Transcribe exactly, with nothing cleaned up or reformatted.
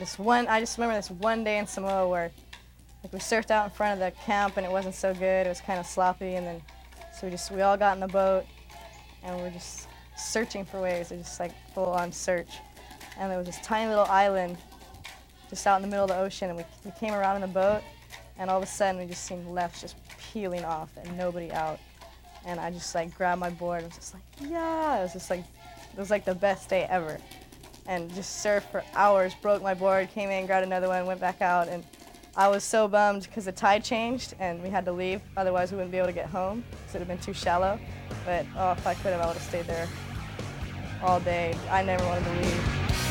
this one, I just remember this one day in Samoa where like we surfed out in front of the camp and it wasn't so good. It was kind of sloppy, and then so we just we all got in the boat and we were just searching for waves. It was just like full on search, and there was this tiny little island just out in the middle of the ocean, and we, we came around in the boat, and all of a sudden we just seen left just peeling off and nobody out, and I just like grabbed my board and was just like, yeah, it was just like it was like the best day ever, and just surfed for hours, broke my board, came in, grabbed another one, went back out, and I was so bummed because the tide changed and we had to leave, otherwise we wouldn't be able to get home because it would have been too shallow. But oh, if I could have, I would have stayed there all day. I never wanted to leave.